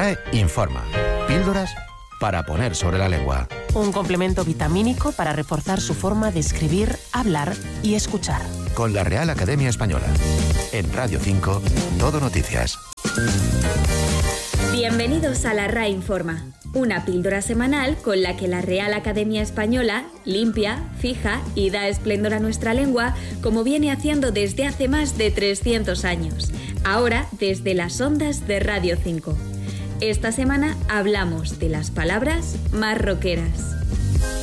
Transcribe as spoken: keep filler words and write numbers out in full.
R A E informa. Píldoras para poner sobre la lengua. Un complemento vitamínico para reforzar su forma de escribir, hablar y escuchar. Con la Real Academia Española. En Radio cinco, Todo Noticias. Bienvenidos a la R A E Informa, una píldora semanal con la que la Real Academia Española limpia, fija y da esplendor a nuestra lengua, como viene haciendo desde hace más de trescientos años. Ahora desde las ondas de Radio cinco. Esta semana hablamos de las palabras más roqueras.